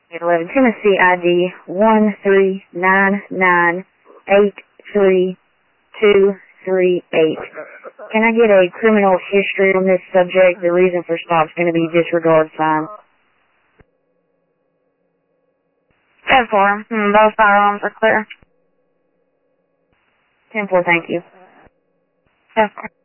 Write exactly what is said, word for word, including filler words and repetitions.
eleven, Tennessee I D one three nine nine eight three two three eight. Can I get a criminal history on this subject? The reason for stop is going to be disregard sign. ten four, hmm, both firearms are clear. ten four, thank you. ten four.